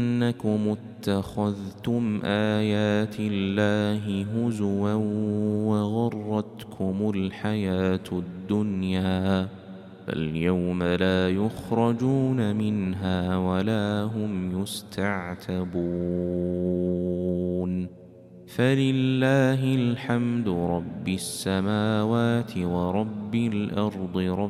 أنكم اتخذتم آيات الله هزوا وغرتكم الحياة الدنيا فاليوم لا يخرجون منها ولا هم يستعتبون فلله الحمد رب السماوات ورب الأرض